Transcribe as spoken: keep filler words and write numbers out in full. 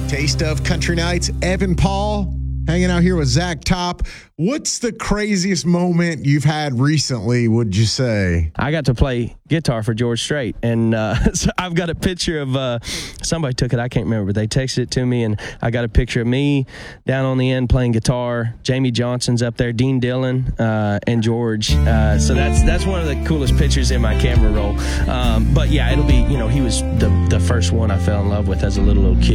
Taste of Country Nights. Evan Paul hanging out here with Zach Top. What's the craziest moment you've had recently, would you say? I got to play guitar for George Strait, and uh, so I've got a picture of uh, somebody took it. I can't remember. They texted it to me, and I got a picture of me down on the end playing guitar. Jamie Johnson's up there, Dean Dillon, uh, and George. Uh, so that's that's one of the coolest pictures in my camera roll. Um, but yeah, it'll be, you know, he was the the first one I fell in love with as a little little kid.